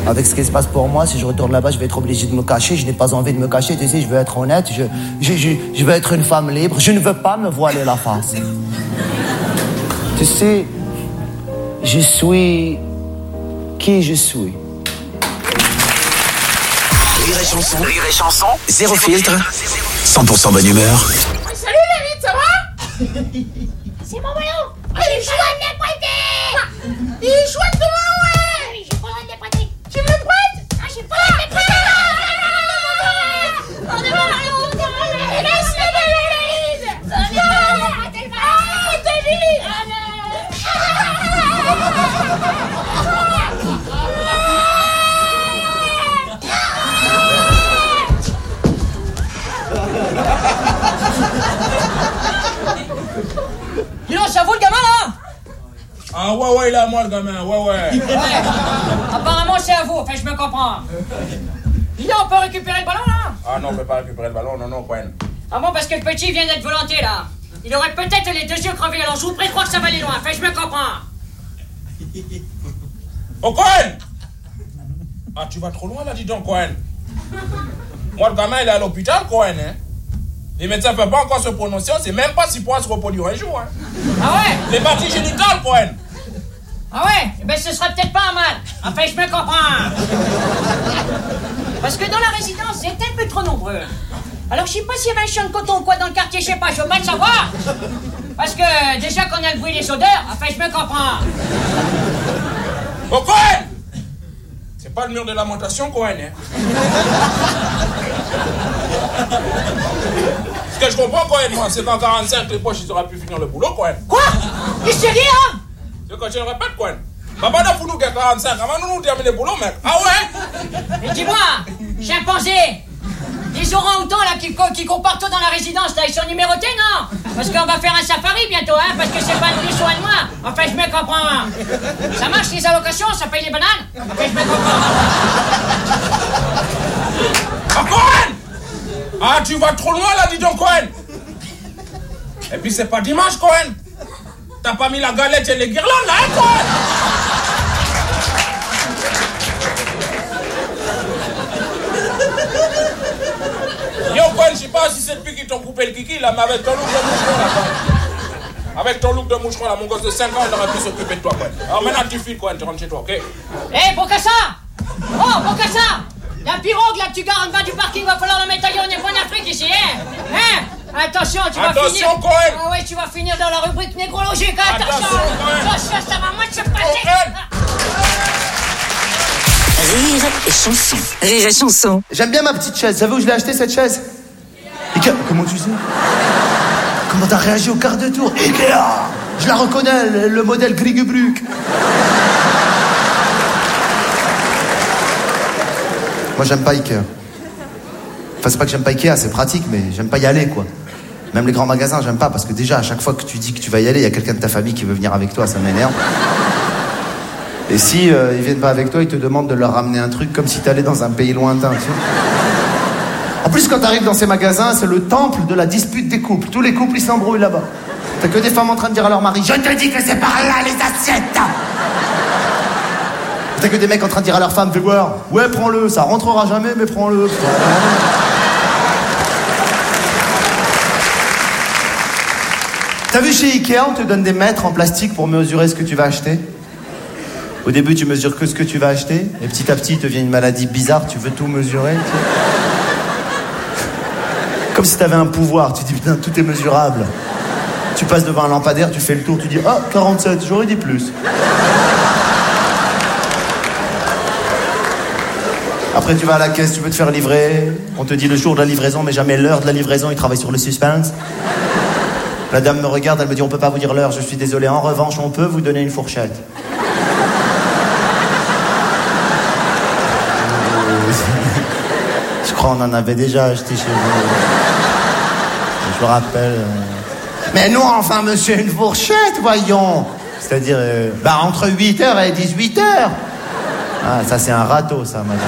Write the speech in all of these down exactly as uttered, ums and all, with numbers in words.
Avec ce qui se passe pour moi, si je retourne là-bas, je vais être obligé de me cacher. Je n'ai pas envie de me cacher, tu sais, je veux être honnête. Je, je, je, je veux être une femme libre. Je ne veux pas me voiler la face. Tu sais, je suis qui je suis. Rire et chanson. Rire et chanson. Zéro filtre. cent pour cent bonne humeur. Salut David, ça va? C'est mon ballon. Ah, il est chouette. Je vais le prêter. Il est chouette ce ballon, ouais. Oui, j'ai pas le droit de le prêter. Tu me le prêtes? Ah, j'ai pas le droit de le prêter. On est mal, on est mal. Laisse-le, David. Arrêtez le ballon. Ah, David. Dis donc, c'est à vous le gamin là? Ah ouais ouais il est à moi le gamin, ouais ouais. Ouais. Apparemment c'est à vous, enfin je me comprends. Dis donc, on peut récupérer le ballon là? Ah non, on peut pas récupérer le ballon, non non Cohen. Ah bon, parce que le petit vient d'être volanté là. Il aurait peut-être les deux yeux crevés, alors je vous prie de croire que ça va aller loin, enfin je me comprends. Oh Cohen! Ah tu vas trop loin là, dis donc Cohen. Moi le gamin il est à l'hôpital Cohen hein. Les médecins ne peuvent pas encore se prononcer, on sait même pas s'il pourra se reproduire un jour hein. Ah ouais? Les parties génitales Cohen. Ah ouais? Eh ben ce sera peut-être pas un mal. Enfin je me comprends. Parce que dans la résidence, c'est un peu trop nombreux. Alors je sais pas s'il y avait un champ de coton ou quoi dans le quartier, je sais pas, je veux pas le savoir. Parce que déjà qu'on a le bruit des odeurs, enfin je me comprends. Oh Cohen! C'est pas le mur de lamentation Cohen hein. Ce que je comprends Cohen moi, c'est qu'en quarante-cinq les poches ils auraient pu finir le boulot Cohen. Quoi? Qu'est-ce que tu dis hein? C'est quand je le répète Cohen. Papa n'a foutu qu'à quarante-cinq, avant nous nous terminer le boulot mec. Ah ouais? Mais dis-moi, chimpanzé, les orang-outans là qui, qui courent partout dans la résidence là, ils sont numérotés non? Parce qu'on va faire un safari bientôt hein, parce que c'est pas une plus ou un de moi. Enfin je me comprends. Ça marche les allocations, ça paye les bananes? Enfin je me comprends. Ah Cohen! Ah tu vas trop loin là dis donc Cohen. Et puis c'est pas dimanche Cohen. T'as pas mis la galette et les guirlandes là hein Cohen? Yo Cohen, je sais pas si c'est depuis qu'ils t'ont coupé le kiki là, mais avec ton look de moucheron là Cohen. Avec ton look de moucheron là, mon gosse de cinq ans il aurait pu s'occuper de toi Cohen. Alors maintenant tu files Cohen, tu rentres chez toi, ok? Eh, pour que ça? Oh, pour que ça? La pirogue là que tu gares en bas du parking, va falloir la mettre ailleurs, on n'est pas en Afrique ici, hein? Hein? Attention, tu vas Attention, finir... Cohen! Ah ouais, tu vas finir dans la rubrique négrologique, hein? Attention! Attention, Cohen! Attention, ça va moi de se passer! Cohen! Rire et chanson. Rire et chanson. J'aime bien ma petite chaise. Savez où je l'ai acheté cette chaise? Ikea. Comment tu sais? Comment t'as réagi au quart de tour? Ikea. Je la reconnais, le, le modèle Griegebruck. Moi j'aime pas Ikea. Enfin c'est pas que j'aime pas Ikea, c'est pratique, mais j'aime pas y aller quoi. Même les grands magasins j'aime pas parce que déjà à chaque fois que tu dis que tu vas y aller, il y a quelqu'un de ta famille qui veut venir avec toi, ça m'énerve. Et si euh, ils viennent pas avec toi, ils te demandent de leur ramener un truc comme si t'allais dans un pays lointain, tu sais. En plus quand t'arrives dans ces magasins, c'est le temple de la dispute des couples. Tous les couples ils s'embrouillent là-bas. T'as que des femmes en train de dire à leur mari: je te dis que c'est par là les assiettes. T'as que des mecs en train de dire à leur femme: fais voir, ouais prends-le, ça rentrera jamais mais prends-le. T'as vu chez Ikea, on te donne des mètres en plastique pour mesurer ce que tu vas acheter. Au début tu mesures que ce que tu vas acheter, et petit à petit il te vient une maladie bizarre, tu veux tout mesurer, tu sais. Comme si t'avais un pouvoir, tu dis putain tout est mesurable. Tu passes devant un lampadaire, tu fais le tour, tu dis ah quarante-sept, j'aurais dit plus. Après tu vas à la caisse, tu veux te faire livrer, on te dit le jour de la livraison mais jamais l'heure de la livraison, ils travaillent sur le suspense. La dame me regarde, elle me dit on peut pas vous dire l'heure, je suis désolé, en revanche on peut vous donner une fourchette. Je crois on en avait déjà acheté chez vous. Je me rappelle. Mais non enfin monsieur, une fourchette voyons. C'est-à-dire euh, bah entre huit heures et dix-huit heures. Ah, ça c'est un râteau, ça, madame.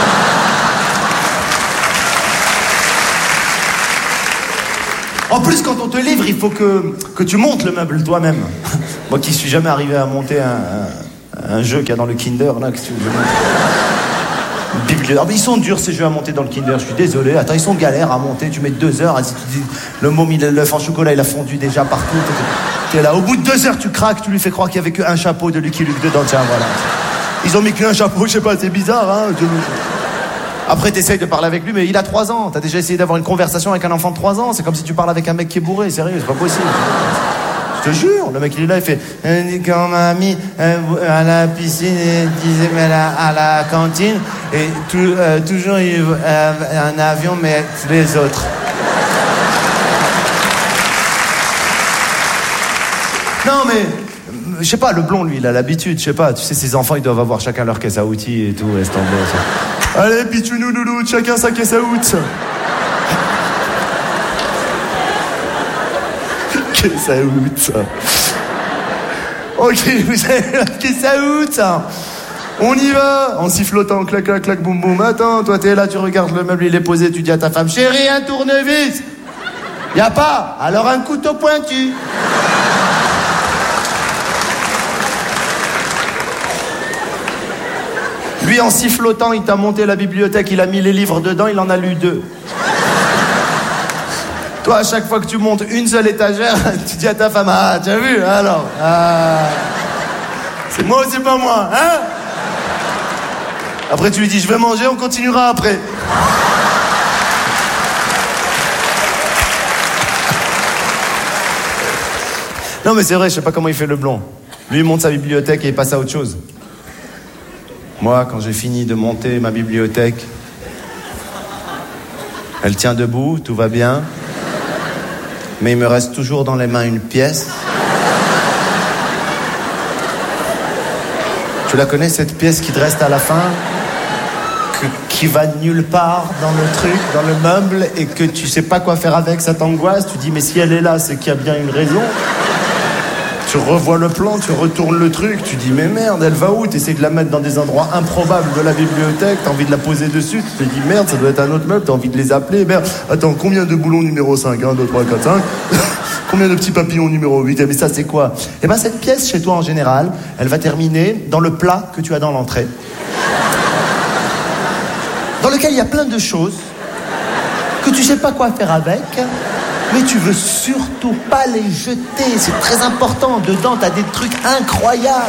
En plus, quand on te livre, il faut que, que tu montes le meuble toi-même. Moi qui suis jamais arrivé à monter un, un, un jeu qu'il y a dans le Kinder, là, que tu veux. Bibliothèque. Ah, mais ils sont durs ces jeux à monter dans le Kinder, je suis désolé. Attends, ils sont galères à monter, tu mets deux heures. Si tu dis, le môme, il a l'œuf en chocolat, il a fondu déjà partout. T'es là, au bout de deux heures, tu craques, tu lui fais croire qu'il n'y avait qu'un chapeau de Lucky Luke dedans. Tiens, voilà. Ils ont mis qu'un chapeau, je sais pas, c'est bizarre, hein. Après, t'essayes de parler avec lui, mais il a trois ans. T'as déjà essayé d'avoir une conversation avec un enfant de trois ans. C'est comme si tu parles avec un mec qui est bourré, sérieux, c'est pas possible. Je te jure, le mec il est là, il fait quand mamie à la piscine et disait mais à, à la cantine et tout, euh, toujours il, euh, un avion mais les autres. Non mais je sais pas, le blond lui il a l'habitude, je sais pas, tu sais ses enfants ils doivent avoir chacun leur caisse à outils et tout, laisse tomber. Allez pitchounou louloute, chacun sa caisse à outils. Caisse à outils. Ok, vous avez la caisse à outils. On y va, en sifflotant, clac, clac, clac, boum, boum. Attends, toi t'es là, tu regardes le meuble, il est posé, tu dis à ta femme, chérie, un tournevis. Y a pas, alors un couteau pointu. Lui, en sifflotant, il t'a monté la bibliothèque, il a mis les livres dedans, il en a lu deux. Toi, à chaque fois que tu montes une seule étagère, tu dis à ta femme, ah, tu as vu, alors, ah, c'est moi ou c'est pas moi, hein? Après, tu lui dis, je vais manger, on continuera après. Non, mais c'est vrai, je sais pas comment il fait le blond. Lui, il monte sa bibliothèque et il passe à autre chose. Moi, quand j'ai fini de monter ma bibliothèque, elle tient debout, tout va bien. Mais il me reste toujours dans les mains une pièce. Tu la connais, cette pièce qui te reste à la fin, que, qui va nulle part dans le truc, dans le meuble, et que tu sais pas quoi faire avec, ça t'angoisse. Tu dis, mais si elle est là, c'est qu'il y a bien une raison. Tu revois le plan, tu retournes le truc, tu dis, mais merde, elle va où? Tu essaies de la mettre dans des endroits improbables de la bibliothèque, t'as envie de la poser dessus, tu te dis, merde, ça doit être un autre meuble, t'as envie de les appeler, merde, attends, combien de boulons numéro cinq? un, deux, trois, quatre, cinq Combien de petits papillons numéro huit? Mais ça, c'est quoi? Eh ben, cette pièce, chez toi, en général, elle va terminer dans le plat que tu as dans l'entrée, dans lequel il y a plein de choses que tu sais pas quoi faire avec, mais tu veux surtout pas les jeter. C'est très important. Dedans, t'as des trucs incroyables.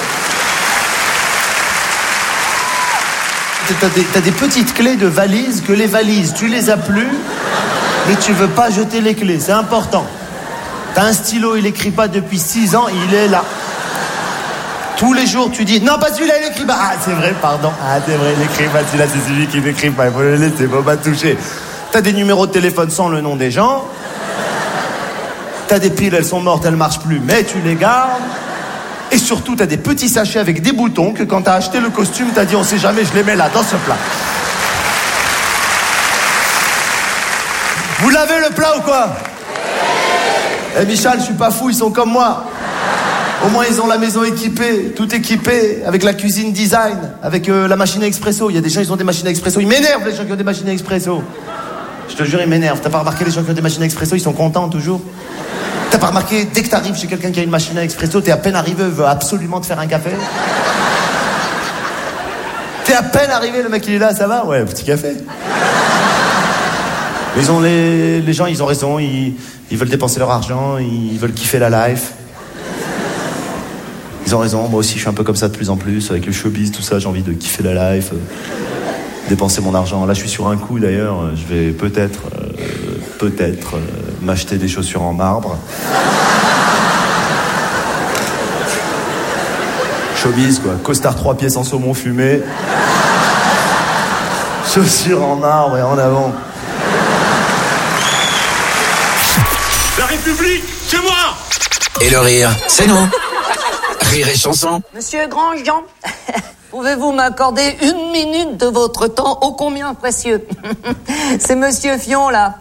T'as des, t'as des petites clés de valises que les valises, tu les as plus, mais tu veux pas jeter les clés. C'est important. T'as un stylo, il écrit pas depuis six ans, il est là. Tous les jours, tu dis, non, pas celui-là, il écrit pas. Ah, c'est vrai, pardon. Ah, c'est vrai, il écrit pas. Celui-là, c'est celui qui n'écrit pas. Il faut le laisser, faut pas toucher. T'as des numéros de téléphone sans le nom des gens. T'as des piles, elles sont mortes, elles marchent plus, mais tu les gardes. Et surtout, t'as des petits sachets avec des boutons que quand t'as acheté le costume, t'as dit, on sait jamais, je les mets là, dans ce plat. Vous lavez le plat ou quoi? Eh Michel, je suis pas fou, ils sont comme moi. Au moins, ils ont la maison équipée, tout équipé, avec la cuisine design, avec euh, la machine à expresso. Il y a des gens, ils ont des machines à expresso. Ils m'énervent, les gens qui ont des machines à expresso. Je te jure, ils m'énervent. T'as pas remarqué les gens qui ont des machines à expresso, ils sont contents toujours? T'as pas remarqué, dès que t'arrives chez quelqu'un qui a une machine à expresso, t'es à peine arrivé, veut absolument te faire un café? T'es à peine arrivé, le mec il est là, ça va? Ouais, petit café. Ils ont les, les gens, ils ont raison, ils, ils veulent dépenser leur argent, ils veulent kiffer la life. Ils ont raison, moi aussi je suis un peu comme ça de plus en plus, avec le showbiz, tout ça, j'ai envie de kiffer la life, euh, dépenser mon argent. Là je suis sur un coup d'ailleurs, je vais peut-être, euh, peut-être euh, m'acheter des chaussures en marbre. Showbiz quoi, costard trois pièces en saumon fumé, chaussures en marbre et en avant. La République, c'est moi! Et le rire, c'est nous. Rire et chanson. Monsieur Grandjean, pouvez-vous m'accorder une minute de votre temps ô combien précieux? C'est Monsieur Fion, là.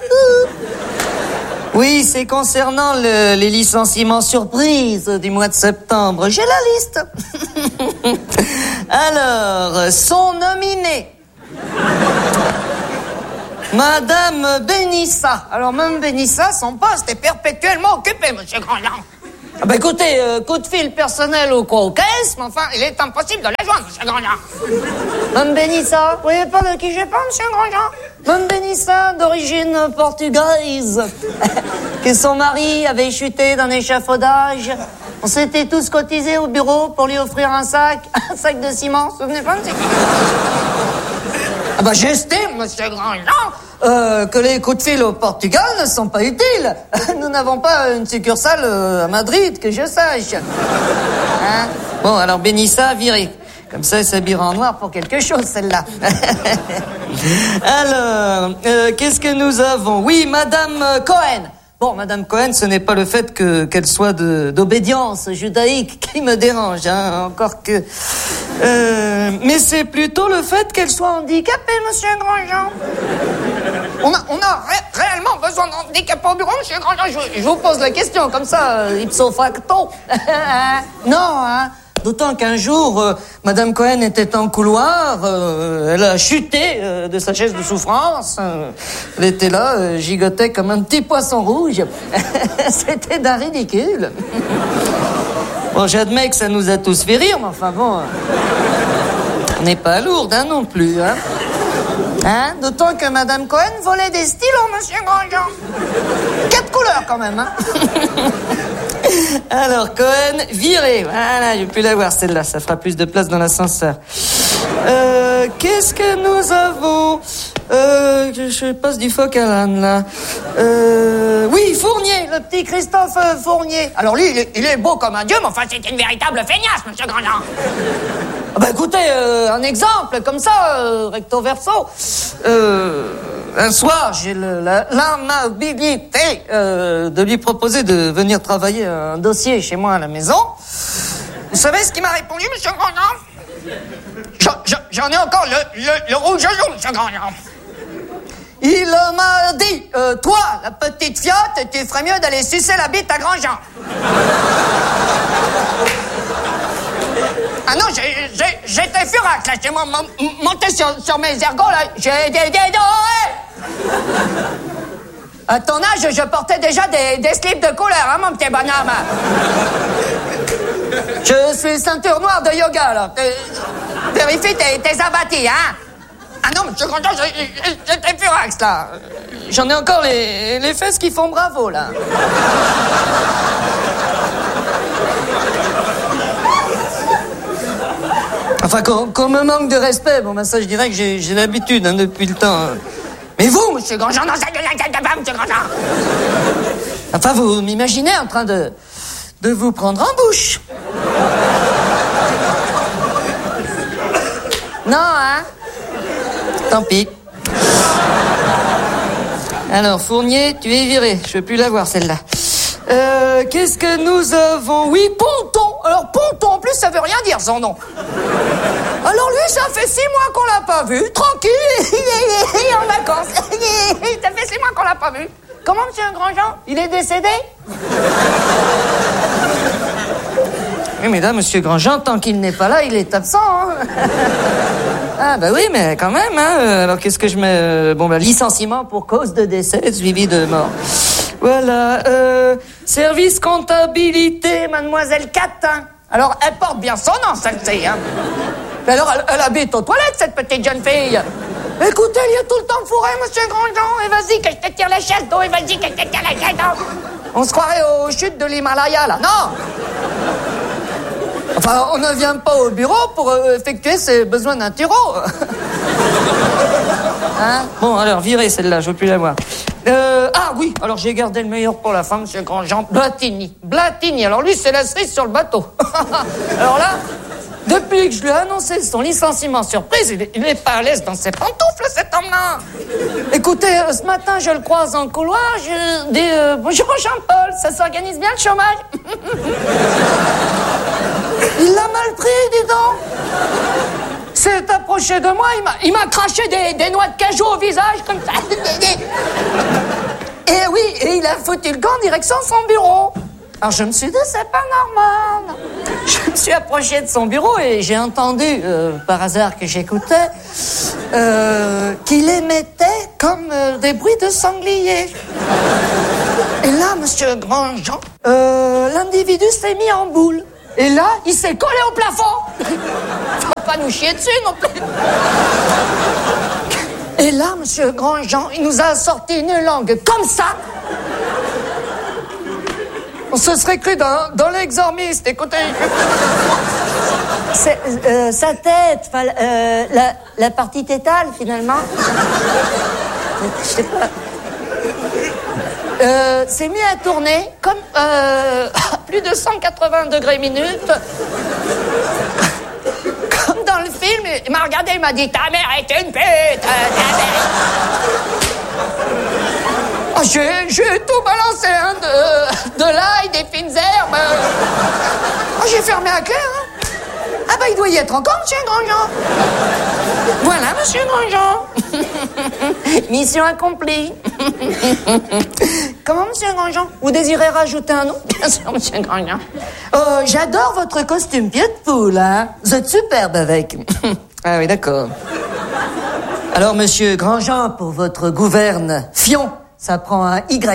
Oui, c'est concernant le, les licenciements surprises du mois de septembre. J'ai la liste. Alors, sont nominés Madame Benissa. Alors, Mme Benissa, son poste est perpétuellement occupé, Monsieur Grandjean. Ah bah écoutez, euh, coup de fil personnel ou quoi aux caisses, mais enfin, il est impossible de la joindre, monsieur Grandjean. Mme Benissa, vous voyez pas de qui je parle, monsieur Grandjean? Mme Benissa, d'origine portugaise, que son mari avait chuté d'un échafaudage. On s'était tous cotisés au bureau pour lui offrir un sac, un sac de ciment, vous vous souvenez pas, monsieur? Ah bah j'estime, monsieur Grandjean, euh, que les coups de fil au Portugal ne sont pas utiles. Nous n'avons pas une succursale euh, à Madrid, que je sache. Hein? Bon, alors Benissa, virez. Comme ça, elle s'habillera en noir pour quelque chose, celle-là. Alors, euh, qu'est-ce que nous avons? Oui, Madame Cohen. Bon, Madame Cohen, ce n'est pas le fait que qu'elle soit de, d'obédience judaïque qui me dérange, hein, encore que... Euh, mais c'est plutôt le fait qu'elle soit handicapée, monsieur Grandjean. On a, on a ré- réellement besoin d'handicapés au bureau, monsieur Grandjean. Je, je vous pose la question, comme ça, euh, ipso facto. Non, hein. D'autant qu'un jour, euh, Madame Cohen était en couloir, euh, elle a chuté euh, de sa chaise de souffrance. Euh, elle était là, euh, gigotait comme un petit poisson rouge. C'était d'un ridicule. Bon, j'admets que ça nous a tous fait rire, mais enfin bon, euh, on n'est pas lourde, hein, non plus, hein. Hein? D'autant que Madame Cohen volait des stylos, monsieur Grandjean. Quatre couleurs, quand même, hein. Alors, Cohen, viré. Voilà, j'ai pu la voir, celle-là. Ça fera plus de place dans l'ascenseur. Euh, qu'est-ce que nous avons? Euh, je passe du phoque à l'âne, là. Euh, oui, Fournier, le petit Christophe euh, Fournier. Alors lui, il est, il est beau comme un dieu, mais enfin, c'est une véritable feignasse, monsieur Grandjean. Ah bah écoutez, euh, un exemple, comme ça, euh, recto verso. Euh, un soir, j'ai le, la, l'amabilité euh, de lui proposer de venir travailler un dossier chez moi à la maison. Vous savez ce qu'il m'a répondu, monsieur Grandjean? J'en, j'en, j'en ai encore le, le, le rouge jaune, monsieur Grandjean. Il m'a dit, euh, toi, la petite fiotte, tu ferais mieux d'aller sucer la bite à Grandjean. Ah non, j'ai, j'ai, j'étais furax, là, j'ai monté sur, sur mes ergots, là, j'ai des des À ton âge, je portais déjà des, des slips de couleur, hein, mon petit bonhomme. Je suis ceinture noire de yoga, là. Vérifie tes, tes abattis, hein. Ah non, monsieur Grandjean, j'étais furax, là. J'en ai encore les, les fesses qui font bravo, là. Enfin, qu'on, qu'on me manque de respect, bon, ben ça, je dirais que j'ai, j'ai l'habitude, hein, depuis le temps. Mais vous, monsieur Grandjean, non, ça ne pas, monsieur Grandjean. Enfin, vous m'imaginez en train de, de vous prendre en bouche. Non, hein? Tant pis. Alors, Fournier, tu es viré. Je veux plus la voir, celle-là. Euh, qu'est-ce que nous avons? Oui, Ponton. Alors, Ponton, en plus, ça veut rien dire, son nom. Alors, lui, ça fait six mois qu'on l'a pas vu. Tranquille, il est en vacances. Ça fait six mois qu'on l'a pas vu. Comment, monsieur Grandjean? Il est décédé? Oui, mais là, monsieur Grandjean, tant qu'il n'est pas là, il est absent, hein. Ah, bah oui, mais quand même, hein. Alors, qu'est-ce que je mets? Bon, bah, licenciement pour cause de décès suivi de mort. Voilà, euh, service comptabilité, mademoiselle Catin. Alors, elle porte bien son nom, celle-ci, hein. Mais alors, elle, elle habite aux toilettes, cette petite jeune fille. Écoutez, il y a tout le temps de fourré, monsieur Grandjean. Et vas-y, que je te tire la chaise d'eau. Et vas-y, que je te tire la chaise d'eau. On se croirait aux chutes de l'Himalaya, là. Non! Enfin, on ne vient pas au bureau pour euh, effectuer ses besoins d'un tyro. Hein? Bon, alors, virez celle-là, je veux plus la voir. Euh, ah oui, alors j'ai gardé le meilleur pour la fin, monsieur Grandjean. Blatini. Blatini, alors lui, c'est la cerise sur le bateau. Alors là, depuis que je lui ai annoncé son licenciement surprise, il est, il est pas à l'aise dans ses pantoufles, cet homme-là. Écoutez, euh, ce matin, je le croise en couloir, je dis euh, bonjour Jean-Paul, ça s'organise bien le chômage? Il l'a mal pris, dis donc. S'est approché de moi, il m'a, il m'a craché des, des noix de cajou au visage, comme ça. Et oui, et il a foutu le camp en direction de son bureau. Alors je me suis dit, c'est pas normal. Je me suis approché de son bureau et j'ai entendu, euh, par hasard que j'écoutais, euh, qu'il émettait comme euh, des bruits de sanglier. Et là, monsieur Grandjean, euh, l'individu s'est mis en boule. Et là, il s'est collé au plafond. Faut pas nous chier dessus non plus. Et là, monsieur Grandjean, il nous a sorti une langue comme ça. On se serait cru dans, dans l'exormiste, écoutez. C'est, euh, sa tête, euh, la, la partie tétale, finalement. Je sais pas. Euh, s'est mis à tourner comme euh, à plus de cent quatre-vingts degrés minutes. Comme dans le film, il m'a regardé, il m'a dit « Ta mère est une pute, ta mère !» Oh, j'ai, j'ai tout balancé, hein, de, de l'ail, des fines herbes. Oh, j'ai fermé à cœur, hein. Ah bah, il doit y être encore, monsieur Grandjean. Voilà, monsieur Grandjean. Mission accomplie. Comment, monsieur Grandjean? Vous désirez rajouter un nom? Bien sûr, monsieur Grandjean. Euh, j'adore votre costume pied de poule, hein. Vous êtes superbe avec. Ah oui, d'accord. Alors, monsieur Grandjean, pour votre gouverne Fion, ça prend un Y.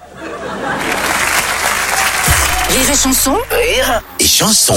Rire et chanson. Rire et chanson.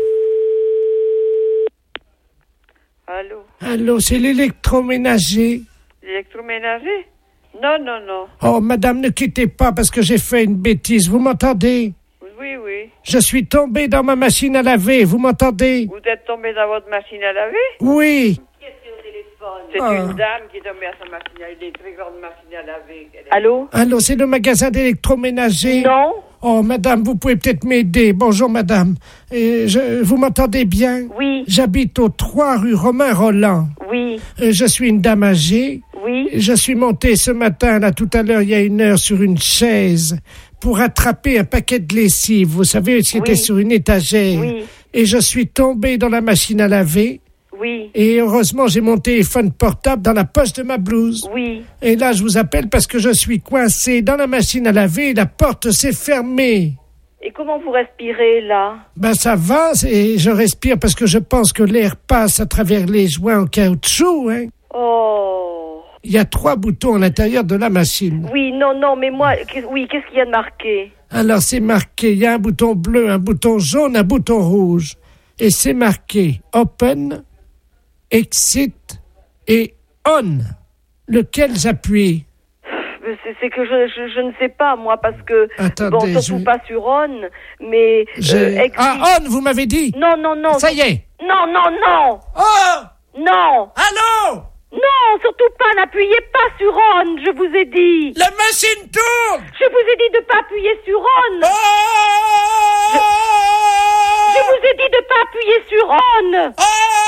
Allô? Allô, c'est l'électroménager. L'électroménager? Non, non, non. Oh, madame, ne quittez pas parce que j'ai fait une bêtise. Vous m'entendez? Oui, oui. Je suis tombé dans ma machine à laver. Vous m'entendez? Vous êtes tombé dans votre machine à laver? Oui. C'est Ah. une dame qui est tombée à sa machine à laver, des très grandes machines à laver. Allô? Allô, c'est le magasin d'électroménager? Non. Oh, madame, vous pouvez peut-être m'aider. Bonjour, madame. Et je, vous m'entendez bien? Oui. J'habite au trois rue Romain Roland. Oui. Euh, Je suis une dame âgée. Oui. Je suis montée ce matin, là, tout à l'heure, il y a une heure, sur une chaise pour attraper un paquet de lessive. Vous savez, ce qui était Oui. sur une étagère. Oui. Et je suis tombée dans la machine à laver. Oui. Et heureusement, j'ai mon téléphone portable dans la poche de ma blouse. Oui. Et là, je vous appelle parce que je suis coincé dans la machine à laver et la porte s'est fermée. Et comment vous respirez, là? Ben, ça va, et je respire parce que je pense que l'air passe à travers les joints en caoutchouc, hein. Oh. Il y a trois boutons à l'intérieur de la machine. Oui, non, non, mais moi, qu'est- oui, qu'est-ce qu'il y a de marqué? Alors, c'est marqué, il y a un bouton bleu, un bouton jaune, un bouton rouge. Et c'est marqué Open, Exit et On. Lequel j'appuie? C'est, c'est que je, je, je ne sais pas, moi, parce que... Attendez, bon, surtout je- pas sur On, mais... J'ai- euh, exit- Ah, On, vous m'avez dit? Non, non, non. Ça y est. Non, non, non. Oh! Non. Allô? Non, surtout pas, n'appuyez pas sur On, je vous ai dit. La machine tourne! Je vous ai dit de pas appuyer sur On. Oh! Je vous ai dit de pas appuyer sur On. Oh!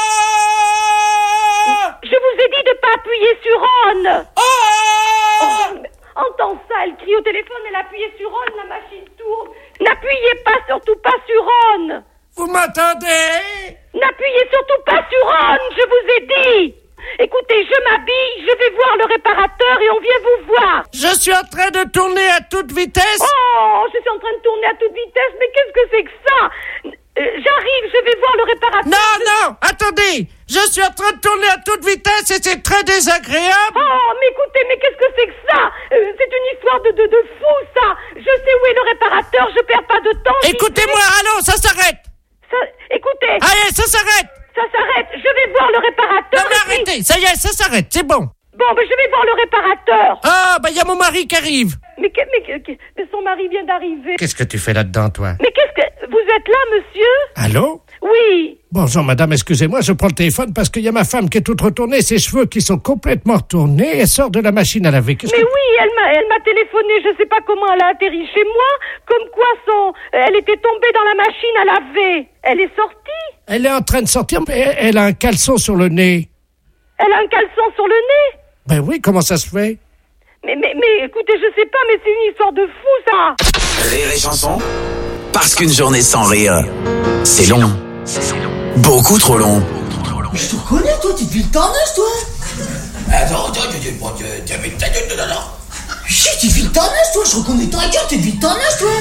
Je vous ai dit de pas appuyer sur On. Oh! Oh, mais entends ça, elle crie au téléphone, elle appuyait sur On, la machine tourne. N'appuyez pas, surtout pas sur On. Vous m'entendez? N'appuyez surtout pas sur On, je vous ai dit. Écoutez, je m'habille, je vais voir le réparateur et on vient vous voir. Je suis en train de tourner à toute vitesse. Oh, je suis en train de tourner à toute vitesse, mais qu'est-ce que c'est que ça? Euh, J'arrive, je vais voir le réparateur. Non, non, attendez. Je suis en train de tourner à toute vitesse et c'est très désagréable. Oh, mais écoutez, mais qu'est-ce que c'est que ça? Euh, C'est une histoire de, de, de fou, ça. Je sais où est le réparateur, je perds pas de temps. j'y Écoutez-moi, vais. allô, ça s'arrête. Ça, écoutez, Allez, ça s'arrête. ça s'arrête. Je vais voir le réparateur. Non, mais et puis- arrêtez. Ça y est, ça s'arrête, c'est bon. Bon, ben je vais voir le réparateur. Ah, bah, il y a mon mari qui arrive. Mais, que- mais, que- que- mais son mari vient d'arriver. Qu'est-ce que tu fais là-dedans, toi? Mais qu'est-ce que... Vous êtes là, monsieur? Allô? Oui. Bonjour, madame, excusez-moi, je prends le téléphone parce qu'il y a ma femme qui est toute retournée, ses cheveux qui sont complètement retournés, elle sort de la machine à laver. Qu'est-ce Mais que... oui, elle m'a, elle m'a téléphoné, je sais pas comment elle a atterri chez moi, comme quoi son, elle était tombée dans la machine à laver. Elle est sortie. Elle est en train de sortir, mais elle, elle a un caleçon sur le nez. Elle a un caleçon sur le nez. Ben oui, comment ça se fait? Mais, mais, mais, écoutez, je sais pas, mais c'est une histoire de fou, ça. Rire et chanson. Parce qu'une journée sans rire, c'est long. Beaucoup trop long. Je te connais, toi, tu te vis le tarnage, toi. Attends, attends, tu dis ta gueule de là. Chut, tu te vis le tarnage, toi. Je reconnais ta gueule, tu te vis le tarnage, toi.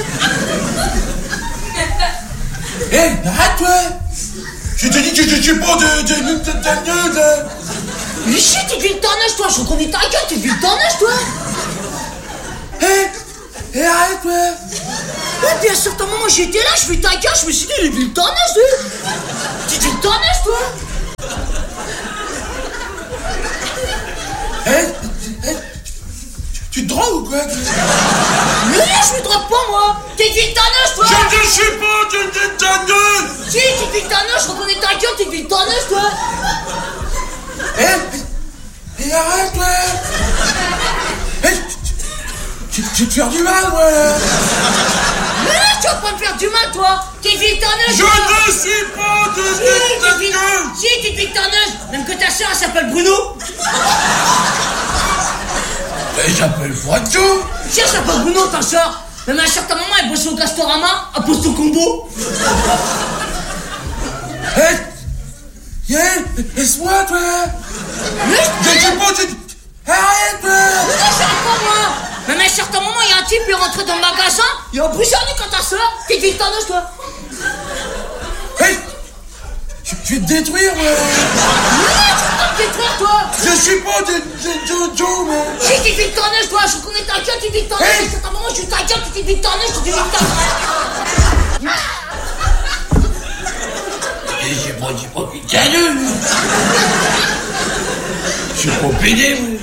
Hé, arrête-toi. Je te dis que je suis pas de... de... de... de... de... Mais chut, tu te vis le tarnage, toi. Je reconnais ta gueule, tu te vis le tarnage, toi. Hé, Et arrête, ouais. Ouais, puis à un certain moment, j'étais là, je fais ta gueule, je me suis dit, il est le tonnage, lui. Tu dis le tonnage, toi. Hé, hey, hey, tu te drogues ou quoi? Mais je me drogue pas, moi. T'es dit le tonnage, toi. Je ne sais pas, tu dis le tonnage. Si, tu dis le tonnage, je reconnais ta gueule, tu dis le tonnage, toi. Hé, hey, et arrête, ouais. Hé, hey, tu, tu, tu te fais du mal, ouais. Mais là, tu vas pas me faire du mal, toi. T'es dit le tonnage. Je ne sais pas, tu dis le tonnage. Si, tu dis le tonnage. Même que ta soeur, elle s'appelle Bruno. Elle s'appelle Froidjo. Si, elle s'appelle Bruno, ta soeur. Même à un certain moment, elle bossait au Castorama, à Posto Combo. Hé, hey, yeah, laisse-moi, toi. Mais je ne sais pas, tu... Arrête, toi. Mais non, j'arrête pas, moi. Même à un certain moment, il y a un type qui est rentré dans le magasin, il a brisé un quand ta soeur. T'es dit le tonnage, toi. Hé, hey, je, je vais te détruire, moi. Mais tu vas me détruire, toi. Je suis pas de Jojo, moi. Si, tu dis le tonnage, toi. Je connais ta gueule, tu dis le tonnage. Hey. À un certain moment, je dis ta gueule, tu dis le tonnage, tu dis le tonnage. J'ai pas dit pas putain de. Je suis pas pédé, moi.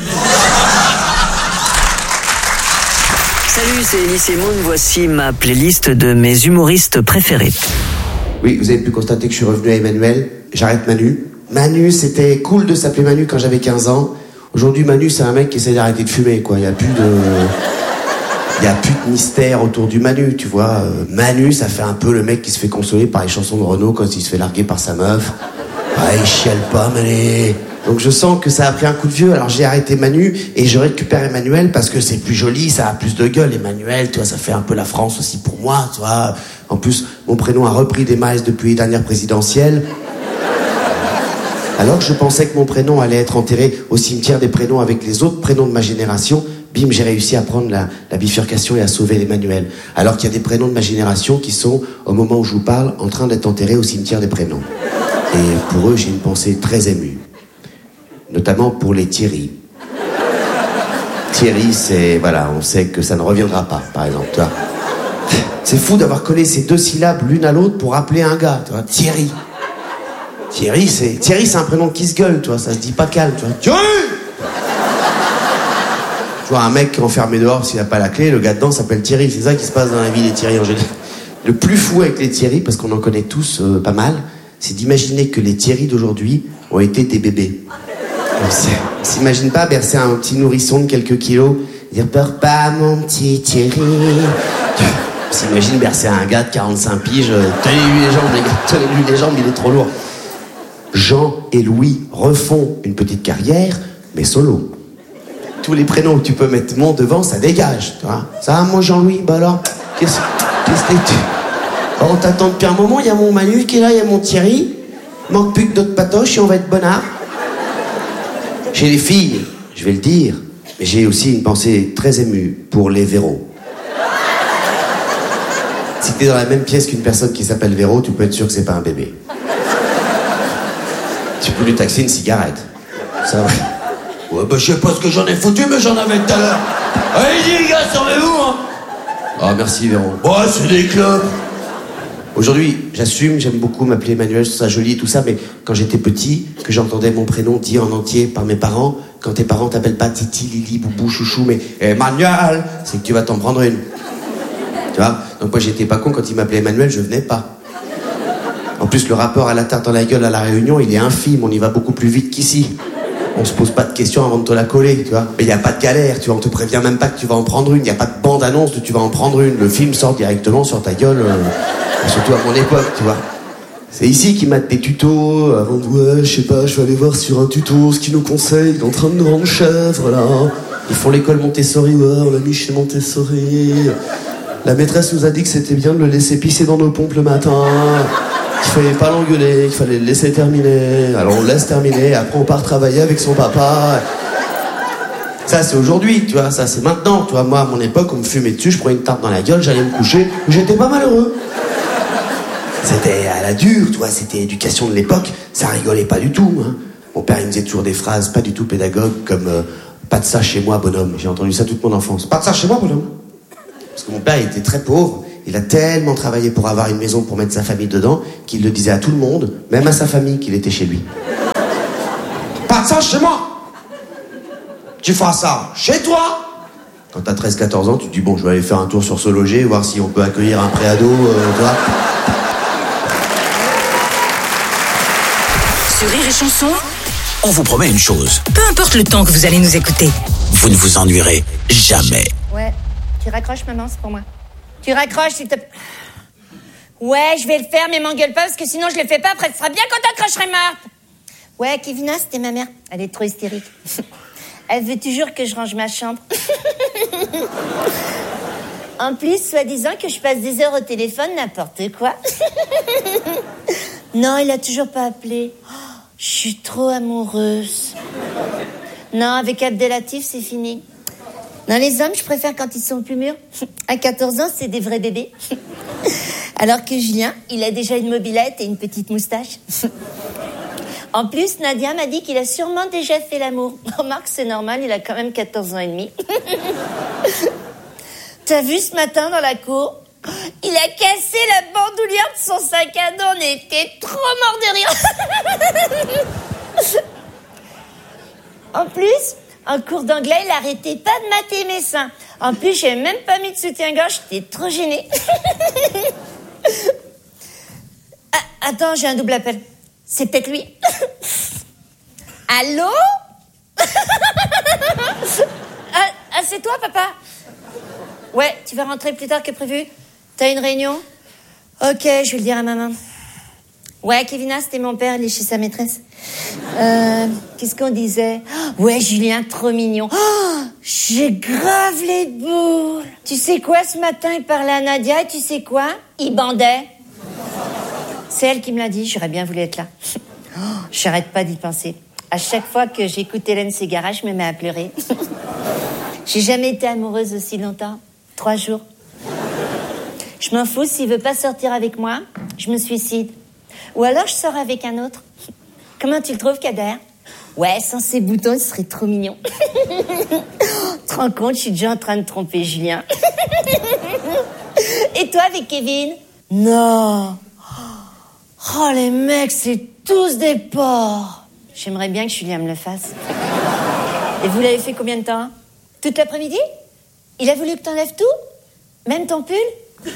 Salut, c'est Elise et Moon. Voici ma playlist de mes humoristes préférés. Oui, vous avez pu constater que je suis revenu à Emmanuel. J'arrête Manu. Manu, c'était cool de s'appeler Manu quand j'avais quinze ans. Aujourd'hui, Manu, c'est un mec qui essaie d'arrêter de fumer, quoi. Il n'y a plus de... Il n'y a plus de mystère autour du Manu, tu vois. Euh, Manu, ça fait un peu le mec qui se fait consoler par les chansons de Renaud quand il se fait larguer par sa meuf. Ah, il chiale pas, Mané. Donc je sens que ça a pris un coup de vieux, alors j'ai arrêté Manu et je récupère Emmanuel parce que c'est plus joli, ça a plus de gueule. Emmanuel, tu vois, ça fait un peu la France aussi pour moi, tu vois. En plus, mon prénom a repris des miles depuis les dernières présidentielles. Alors que je pensais que mon prénom allait être enterré au cimetière des prénoms avec les autres prénoms de ma génération, bim, j'ai réussi à prendre la, la bifurcation et à sauver l'Emmanuel. Alors qu'il y a des prénoms de ma génération qui sont, au moment où je vous parle, en train d'être enterrés au cimetière des prénoms. Et pour eux, j'ai une pensée très émue. Notamment pour les Thierry. Thierry, c'est... Voilà, on sait que ça ne reviendra pas, par exemple, tu vois. C'est fou d'avoir collé ces deux syllabes l'une à l'autre pour appeler un gars, tu vois. Thierry. Thierry, c'est... Thierry, c'est un prénom qui se gueule, tu vois, ça se dit pas calme, tu vois. Thierry! Tu vois, un mec enfermé dehors, s'il n'a pas la clé, le gars dedans s'appelle Thierry. C'est ça qui se passe dans la vie des Thierry en général. Le plus fou avec les Thierry, parce qu'on en connaît tous euh, pas mal, c'est d'imaginer que les Thierry d'aujourd'hui ont été des bébés. On s'imagine pas bercer un petit nourrisson de quelques kilos, dire peur pas mon petit Thierry. On s'imagine bercer un gars de quarante-cinq piges, tenez-lui les jambes les gars, tenez-lui les jambes, il est trop lourd. Jean et Louis refont une petite carrière, mais solo. Tous les prénoms que tu peux mettre mon devant, ça dégage, tu vois. Ça va, moi Jean-Louis, bah alors, qu'est-ce qu'est-ce que tu... Alors, on t'attend depuis un moment, il y a mon Manu qui est là, il y a mon Thierry. Manque plus que d'autres patoches et on va être bonnard. Chez les filles, je vais le dire, mais j'ai aussi une pensée très émue pour les Véros. Si t'es dans la même pièce qu'une personne qui s'appelle Véro, tu peux être sûr que c'est pas un bébé. Tu peux lui taxer une cigarette. Ça va. Ouais, bah je sais pas ce que j'en ai foutu, mais j'en avais tout à l'heure. Allez, les gars, servez-vous, hein. Ah, oh, merci, Véro. Ouais, c'est des clubs. Aujourd'hui, j'assume, j'aime beaucoup m'appeler Emmanuel, je trouve ça joli et tout ça, mais quand j'étais petit, que j'entendais mon prénom dit en entier par mes parents, quand tes parents t'appellent pas Titi, Lili, Boubou, Chouchou, mais Emmanuel, c'est que tu vas t'en prendre une. Tu vois? Donc moi, j'étais pas con, quand ils m'appelaient Emmanuel, je venais pas. En plus, le rapport à la tarte dans la gueule à la Réunion, il est infime, on y va beaucoup plus vite qu'ici. On se pose pas de questions avant de te la coller, tu vois. Mais il y a pas de galère, tu vois, on te prévient même pas que tu vas en prendre une, il y a pas de bande-annonce de tu vas en prendre une, le film sort directement sur ta gueule, euh, surtout à mon époque, tu vois. C'est ici qu'ils mettent des tutos, avant de, ouais, je sais pas, je vais aller voir sur un tuto ce qu'ils nous conseillent, il est en train de nous rendre chef, voilà. Ils font l'école Montessori, ouais, on l'a mis chez Montessori. La maîtresse nous a dit que c'était bien de le laisser pisser dans nos pompes le matin. Qu'il fallait pas l'engueuler, qu'il fallait le laisser terminer. Alors on le laisse terminer, après on part travailler avec son papa. Ça c'est aujourd'hui, tu vois, ça c'est maintenant. Tu vois, moi à mon époque, on me fumait dessus, je prenais une tarte dans la gueule, j'allais me coucher, j'étais pas malheureux. C'était à la dure, tu vois, c'était éducation de l'époque, ça rigolait pas du tout. Hein. Mon père il me disait toujours des phrases pas du tout pédagogues comme euh, pas de ça chez moi bonhomme. J'ai entendu ça toute mon enfance. Pas de ça chez moi bonhomme. Parce que mon père, il était très pauvre. Il a tellement travaillé pour avoir une maison pour mettre sa famille dedans qu'il le disait à tout le monde, même à sa famille, qu'il était chez lui. Pas de ça chez moi. Tu feras ça chez toi. Quand t'as treize quatorze ans, tu te dis, bon, je vais aller faire un tour sur ce logis, voir si on peut accueillir un préado, euh, tu vois. Sur Rire et Chanson, on vous promet une chose. Peu importe le temps que vous allez nous écouter, vous ne vous ennuierez jamais. Ouais, tu raccroches, maman, c'est pour moi. Tu raccroches, s'il te plaît. Ouais, je vais le faire, mais m'engueule pas, parce que sinon je le fais pas, après ce sera bien quand t'accrocherai, Marthe. Ouais, Kevina, c'était ma mère. Elle est trop hystérique. Elle veut toujours que je range ma chambre. En plus, soi-disant que je passe des heures au téléphone, n'importe quoi. Non, il a toujours pas appelé. Oh, je suis trop amoureuse. Non, avec Abdelatif, c'est fini. Non, les hommes, je préfère quand ils sont plus mûrs. À quatorze ans, c'est des vrais bébés. Alors que Julien, il a déjà une mobilette et une petite moustache. En plus, Nadia m'a dit qu'il a sûrement déjà fait l'amour. Remarque, c'est normal, il a quand même quatorze ans et demi. T'as vu ce matin dans la cour? Il a cassé la bandoulière de son sac à dos. On était trop morts de rire. En plus, en cours d'anglais, il arrêtait pas de mater mes seins. En plus, j'avais même pas mis de soutien-gorge, j'étais trop gênée. Ah, attends, j'ai un double appel. C'est peut-être lui. Allô? ah, ah, c'est toi, papa? Ouais, tu vas rentrer plus tard que prévu? T'as une réunion? Ok, je vais le dire à maman. Ouais, Kevina, c'était mon père, il est chez sa maîtresse. Euh, qu'est-ce qu'on disait? Ouais, Julien, trop mignon. Oh, j'ai grave les boules. Tu sais quoi, ce matin, il parlait à Nadia, et tu sais quoi? Il bandait. C'est elle qui me l'a dit, j'aurais bien voulu être là. Oh, j'arrête pas d'y penser. À chaque fois que j'écoute Hélène Ségara, je me mets à pleurer. J'ai jamais été amoureuse aussi longtemps. Trois jours. Je m'en fous, s'il veut pas sortir avec moi, je me suicide. Ou alors je sors avec un autre. Comment tu le trouves, Kader? Ouais, sans ses boutons, ce serait trop mignon. Tu te rends compte, je suis déjà en train de tromper Julien. Et toi, avec Kevin? Non. Oh, les mecs, c'est tous des porcs. J'aimerais bien que Julien me le fasse. Et vous l'avez fait combien de temps? Toute l'après-midi? Il a voulu que t'enlèves tout? Même ton pull?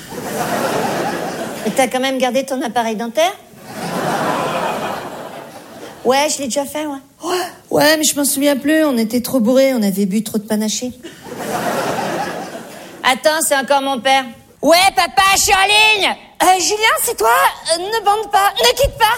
Et t'as quand même gardé ton appareil dentaire? Ouais, je l'ai déjà fait, ouais. Ouais, ouais, mais je m'en souviens plus, on était trop bourrés, on avait bu trop de panaché. Attends, c'est encore mon père. Ouais, papa, je suis en ligne. Euh, Julien, c'est toi? euh, Ne bande pas, ne quitte pas.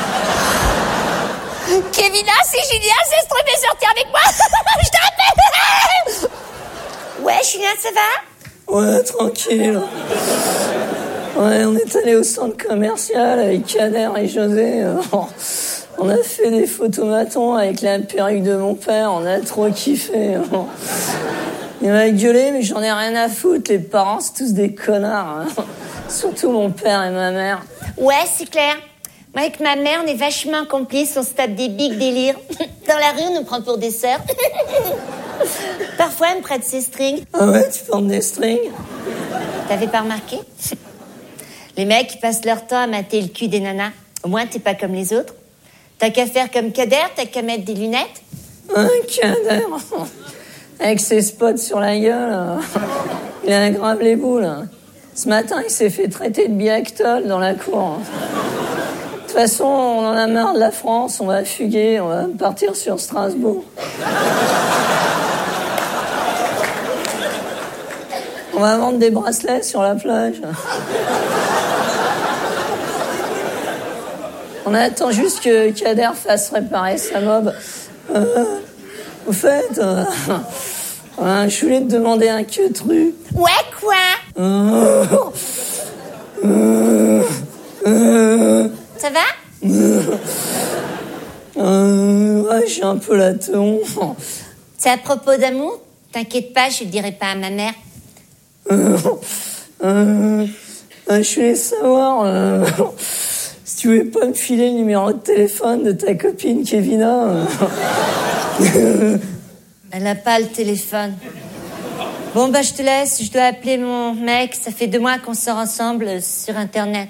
Kevina, c'est Julien, c'est trop bien sortir avec moi. Je te rappelle. Ouais, Julien, ça va? Ouais, tranquille. Ouais, on est allé au centre commercial avec Kader et José. On a fait des photomatons avec la perruque de mon père, on a trop kiffé. Il m'a gueulé, mais j'en ai rien à foutre, les parents, c'est tous des connards. Surtout mon père et ma mère. Ouais, c'est clair. Moi, avec ma mère, on est vachement complices, on se tape des big délires. Dans la rue, on nous prend pour des sœurs. Parfois, elle me prête ses strings. Ah ouais, tu portes des strings? T'avais pas remarqué? Les mecs, ils passent leur temps à mater le cul des nanas. Au moins, t'es pas comme les autres. T'as qu'à faire comme Kader, t'as qu'à mettre des lunettes. Un Kader, avec ses spots sur la gueule, il a grave les boules. Ce matin, il s'est fait traiter de biactol dans la cour. De toute façon, on en a marre de la France, on va fuguer, on va partir sur Strasbourg. On va vendre des bracelets sur la plage. On attend juste que Kader fasse réparer sa mob. Euh, au fait, euh, euh, je voulais te demander un queutru. Ouais, quoi? euh, euh, euh, Ça va? euh, Ouais, j'ai un peu la teon. C'est à propos d'amour? T'inquiète pas, je le dirai pas à ma mère. Euh, euh, euh, je voulais savoir... Euh, si tu voulais pas me filer le numéro de téléphone de ta copine Kevina. Elle a pas le téléphone. Bon, bah, je te laisse. Je dois appeler mon mec. Ça fait deux mois qu'on sort ensemble euh, sur Internet.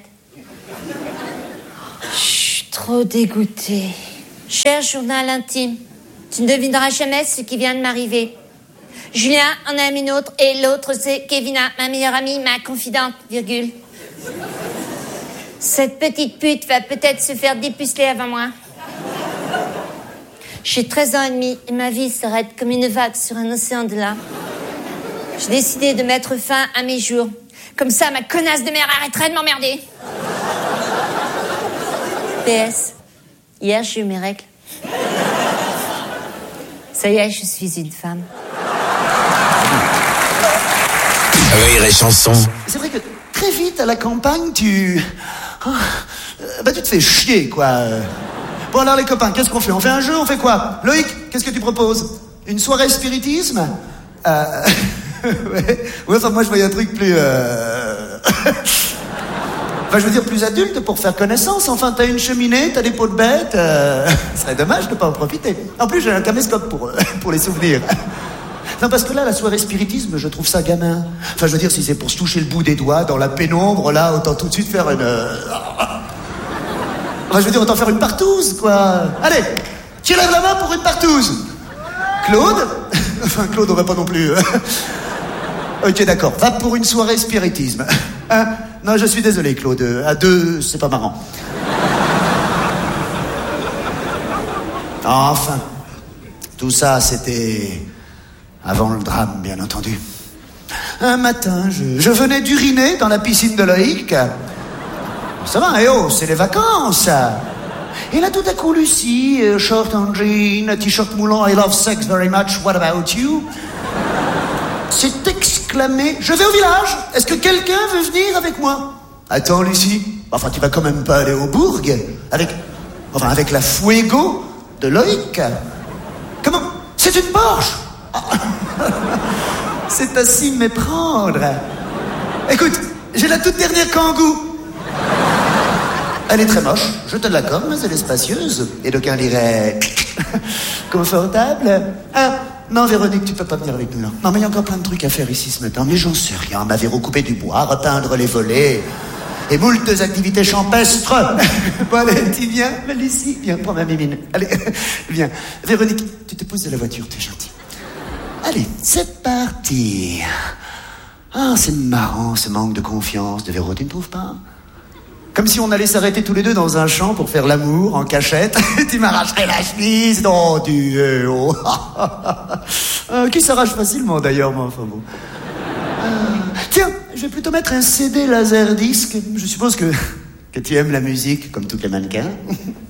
Je suis trop dégoûtée. Cher journal intime, tu ne devineras jamais ce qui vient de m'arriver. Julien en aime une autre et l'autre c'est Kevina, ma meilleure amie, ma confidente, virgule. Cette petite pute va peut-être se faire dépuceler avant moi. J'ai treize ans et demi et ma vie s'arrête comme une vague sur un océan de larmes. J'ai décidé de mettre fin à mes jours. Comme ça, ma connasse de mère arrêterait de m'emmerder. P S. Hier, j'ai eu mes règles. Ça y est, je suis une femme. Rire et chanson. C'est vrai que très vite à la campagne, tu... Oh, bah tu te fais chier, quoi. Bon alors les copains, qu'est-ce qu'on fait? On fait un jeu, on fait quoi? Loïc, qu'est-ce que tu proposes? Une soirée spiritisme? euh... ouais. ouais, enfin moi je voyais un truc plus... Euh... Enfin, je veux dire, plus adulte pour faire connaissance. Enfin, t'as une cheminée, t'as des pots de bêtes. Euh... Ce serait dommage de pas en profiter. En plus, j'ai un caméscope pour, pour les souvenirs. Non, parce que là, la soirée spiritisme, je trouve ça gamin. Enfin, je veux dire, si c'est pour se toucher le bout des doigts dans la pénombre, là, autant tout de suite faire une... Enfin, je veux dire, autant faire une partouze, quoi. Allez, qui lève la main pour une partouze? Claude? Enfin, Claude, on va pas non plus... Ok, d'accord. Va pour une soirée spiritisme. Hein? Non, je suis désolé, Claude. À deux, c'est pas marrant. Enfin, tout ça, c'était avant le drame, bien entendu. Un matin, je, je venais d'uriner dans la piscine de Loïc. Ça va, eh oh, c'est les vacances. Et là, tout à coup, Lucie, short en jean, t-shirt moulant, I love sex very much, what about you? s'est exclamé, je vais au village, est-ce que quelqu'un veut venir avec moi? Attends, Lucie, enfin, tu vas quand même pas aller au bourg avec, enfin, avec la Fuego de Loïc. Comment? C'est une Porsche. C'est à s'y méprendre. Écoute, j'ai la toute dernière Kangoo. Elle est très moche, je te l'accorde, mais elle est spacieuse. Et d'aucuns diraient... confortable. Ah, non, Véronique, tu peux pas venir avec nous, là. Non, mais il y a encore plein de trucs à faire ici ce matin. Mais j'en sais rien. M'avait recoupé du bois, repeindre les volets... et moultes activités champestres. Bon, allez, tu viens, Lucie, viens, prends ma mimine. Allez, viens. Véronique, tu te poses de la voiture, t'es gentil. Allez, c'est parti. Ah, c'est marrant, ce manque de confiance de Véro, tu ne trouves pas? Comme si on allait s'arrêter tous les deux dans un champ pour faire l'amour en cachette. Tu m'arracherais la chemise, non, tu es oh. euh, Qui s'arrache facilement d'ailleurs, moi, enfin bon. Euh, tiens, je vais plutôt mettre un C D laserdisc. Je suppose que, que tu aimes la musique, comme tous les mannequins.